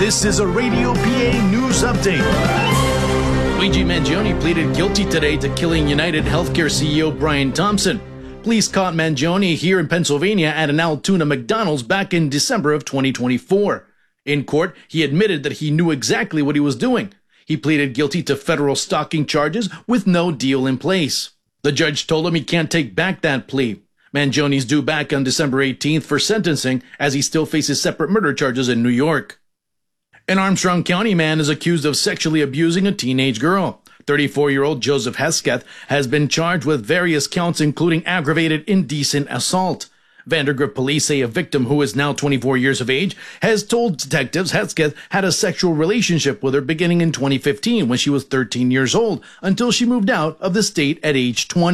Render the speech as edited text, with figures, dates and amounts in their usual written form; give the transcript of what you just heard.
This is a Radio PA news update. Luigi Mangione pleaded guilty today to killing United Healthcare CEO Brian Thompson. Police caught Mangione here in Pennsylvania at an Altoona McDonald's back in December of 2024. In court, he admitted that he knew exactly what he was doing. He pleaded guilty to federal stalking charges with no deal in place. The judge told him he can't take back that plea. Mangione's due back on December 18th for sentencing as he still faces separate murder charges in New York. An Armstrong County man is accused of sexually abusing a teenage girl. 34-year-old Joseph Hesketh has been charged with various counts, including aggravated indecent assault. Vandergrift police say a victim who is now 24 years of age has told detectives Hesketh had a sexual relationship with her beginning in 2015 when she was 13 years old until she moved out of the state at age 20.